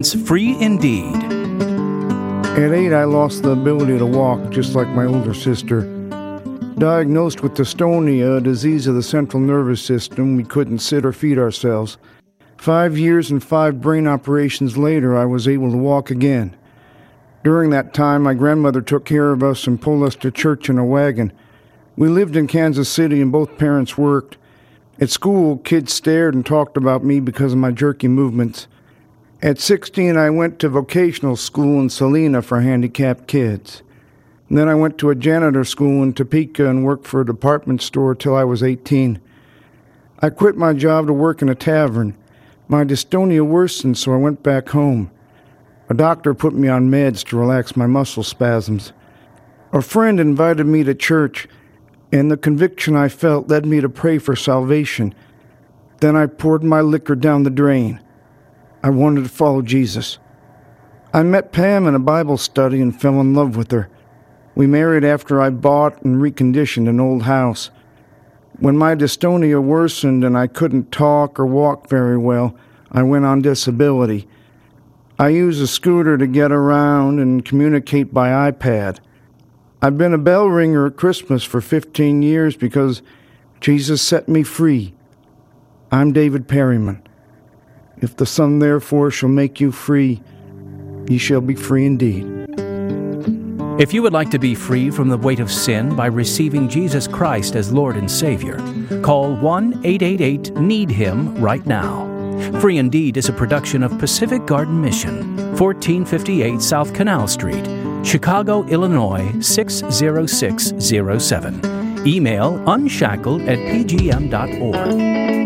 presents Free Indeed. At 8, I lost the ability to walk, just like my older sister. Diagnosed with dystonia, a disease of the central nervous system, we couldn't sit or feed ourselves. 5 years and 5 brain operations later, I was able to walk again. During that time, my grandmother took care of us and pulled us to church in a wagon. We lived in Kansas City and both parents worked. At school, kids stared and talked about me because of my jerky movements. At 16, I went to vocational school in Salina for handicapped kids. And then I went to a janitor school in Topeka and worked for a department store till I was 18. I quit my job to work in a tavern. My dystonia worsened, so I went back home. A doctor put me on meds to relax my muscle spasms. A friend invited me to church, and the conviction I felt led me to pray for salvation. Then I poured my liquor down the drain. I wanted to follow Jesus. I met Pam in a Bible study and fell in love with her. We married after I bought and reconditioned an old house. When my dystonia worsened and I couldn't talk or walk very well, I went on disability. I use a scooter to get around and communicate by iPad. I've been a bell ringer at Christmas for 15 years because Jesus set me free. I'm David Perryman. If the Son therefore shall make you free, ye shall be free indeed. If you would like to be free from the weight of sin by receiving Jesus Christ as Lord and Savior, call 1-888-NEED-HIM right now. Free Indeed is a production of Pacific Garden Mission, 1458 South Canal Street, Chicago, Illinois 60607. Email unshackled@pgm.org.